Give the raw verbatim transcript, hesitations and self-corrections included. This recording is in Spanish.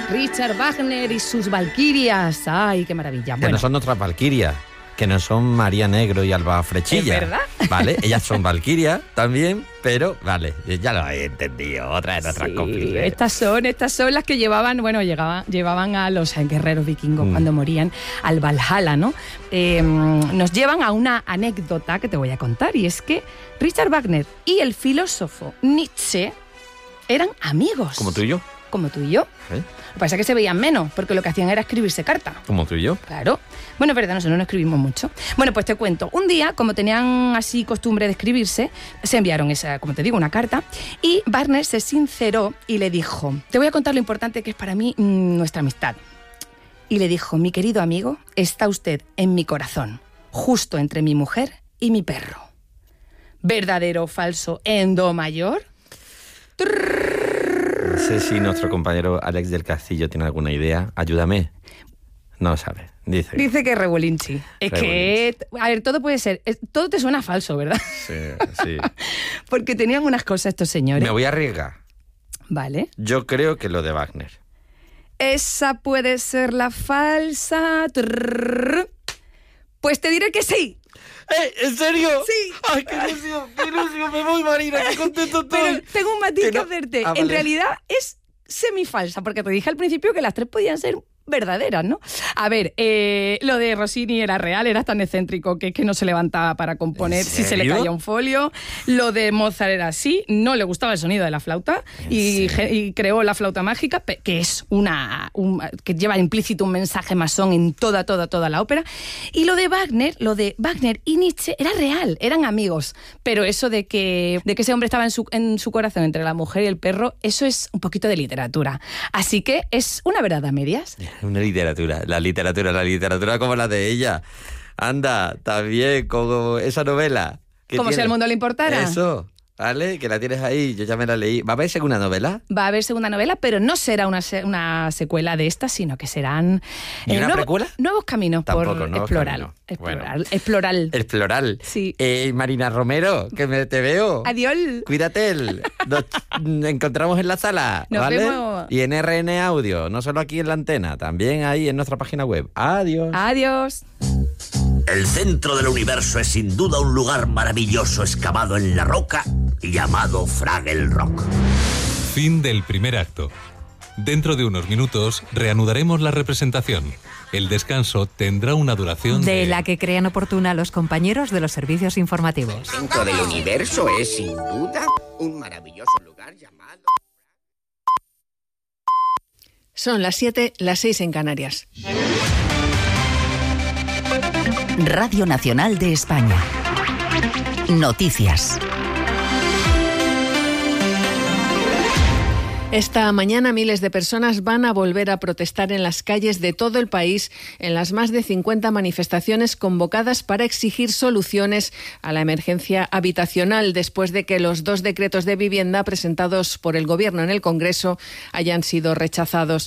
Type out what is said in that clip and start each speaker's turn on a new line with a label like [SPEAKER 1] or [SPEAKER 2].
[SPEAKER 1] Richard Wagner y sus valquirias. ¡Ay, qué maravilla!
[SPEAKER 2] Que
[SPEAKER 1] Bueno,
[SPEAKER 2] no son nuestras valquirias, que no son María Negro y Alba Frechilla.
[SPEAKER 1] ¿Es verdad?
[SPEAKER 2] Vale, ellas son valquirias también, pero vale, ya lo he entendido. Otra de nuestras
[SPEAKER 1] sí,
[SPEAKER 2] cómplices.
[SPEAKER 1] estas son, estas son las que llevaban, bueno, llegaban, llevaban a los guerreros vikingos mm. cuando morían al Valhalla, ¿no? Eh, nos llevan a una anécdota que te voy a contar, y es que Richard Wagner y el filósofo Nietzsche eran amigos.
[SPEAKER 2] ¿Como tú y yo?
[SPEAKER 1] Como tú y yo.
[SPEAKER 2] ¿Eh?
[SPEAKER 1] Lo que pasa es que se veían menos, porque lo que hacían era escribirse cartas.
[SPEAKER 2] ¿Como tú y yo?
[SPEAKER 1] Claro. Bueno, es verdad, nosotros no escribimos mucho. Bueno, pues te cuento. Un día, como tenían así costumbre de escribirse, se enviaron esa, como te digo, una carta, y Wagner se sinceró y le dijo: te voy a contar lo importante que es para mí mmm, nuestra amistad. Y le dijo: mi querido amigo, está usted en mi corazón, justo entre mi mujer y mi perro. ¿Verdadero o falso en do mayor?
[SPEAKER 2] No sé si nuestro compañero Alex del Castillo tiene alguna idea. Ayúdame. No sabe. Dice.
[SPEAKER 1] Dice que Revolinchi. Es
[SPEAKER 2] Revolinchi.
[SPEAKER 1] que, a ver, todo puede ser. Es, todo te suena falso, ¿verdad?
[SPEAKER 2] Sí, sí.
[SPEAKER 1] Porque tenían unas cosas estos señores.
[SPEAKER 2] Me voy a arriesgar.
[SPEAKER 1] Vale.
[SPEAKER 2] Yo creo que lo de Wagner.
[SPEAKER 1] Esa puede ser la falsa. Trrr. Pues te diré que sí.
[SPEAKER 2] ¡Eh! ¿En serio?
[SPEAKER 1] Sí.
[SPEAKER 2] ¡Ay, qué ilusión! ¡Qué ilusión! Me voy, Marina, qué contento estoy.
[SPEAKER 1] Pero tengo un matiz
[SPEAKER 2] Que
[SPEAKER 1] que
[SPEAKER 2] no-
[SPEAKER 1] hacerte.
[SPEAKER 2] Ah,
[SPEAKER 1] En
[SPEAKER 2] vale.
[SPEAKER 1] realidad es semifalsa, porque te dije al principio que las tres podían ser verdaderas, ¿no? A ver, eh, lo de Rossini era real, era tan excéntrico que es que no se levantaba para componer
[SPEAKER 2] ¿En
[SPEAKER 1] si se le
[SPEAKER 2] serio?
[SPEAKER 1] caía un folio. Lo de Mozart era así, no le gustaba el sonido de la flauta y, ge- y creó la flauta mágica, pe- que es una un- que lleva implícito un mensaje masón en toda, toda, toda la ópera. Y lo de Wagner, lo de Wagner y Nietzsche era real, eran amigos. Pero eso de que, de que ese hombre estaba en su, en su corazón entre la mujer y el perro, eso es un poquito de literatura. Así que es una verdad a medias.
[SPEAKER 2] Una literatura, la literatura, la literatura como la de ella. Anda, también como esa novela. que
[SPEAKER 1] Como si
[SPEAKER 2] tiene.
[SPEAKER 1] al mundo le importara.
[SPEAKER 2] Eso, ¿vale? Que la tienes ahí, yo ya me la leí. ¿Va a haber segunda novela?
[SPEAKER 1] Va a haber segunda novela, pero no será una, se- una secuela de esta, sino que serán
[SPEAKER 2] ¿Y una
[SPEAKER 1] nuevo-
[SPEAKER 2] precuela?
[SPEAKER 1] nuevos caminos
[SPEAKER 2] Tampoco,
[SPEAKER 1] por
[SPEAKER 2] nuevos
[SPEAKER 1] explorar.
[SPEAKER 2] caminos.
[SPEAKER 1] Explorar,
[SPEAKER 2] Bueno.
[SPEAKER 1] explorar.
[SPEAKER 2] El plural.
[SPEAKER 1] Sí.
[SPEAKER 2] Eh, Marina Romero, que me te veo.
[SPEAKER 1] Adiós.
[SPEAKER 2] Cuídate. Nos encontramos en la sala,
[SPEAKER 1] Nos
[SPEAKER 2] ¿vale?
[SPEAKER 1] vemos.
[SPEAKER 2] Y en R N Audio, no solo aquí en la antena, también ahí en nuestra página web. Adiós.
[SPEAKER 1] Adiós.
[SPEAKER 3] El centro del universo es sin duda un lugar maravilloso excavado en la roca llamado Fraggle Rock.
[SPEAKER 4] Fin del primer acto. Dentro de unos minutos reanudaremos la representación. El descanso tendrá una duración
[SPEAKER 5] De
[SPEAKER 4] de...
[SPEAKER 5] la que crean oportuna los compañeros de los servicios informativos.
[SPEAKER 6] El centro del universo es, sin duda, un maravilloso lugar llamado...
[SPEAKER 7] Son las siete, las seis en Canarias.
[SPEAKER 8] Radio Nacional de España. Noticias.
[SPEAKER 7] Esta mañana miles de personas van a volver a protestar en las calles de todo el país en las más de cincuenta manifestaciones convocadas para exigir soluciones a la emergencia habitacional después de que los dos decretos de vivienda presentados por el Gobierno en el Congreso hayan sido rechazados.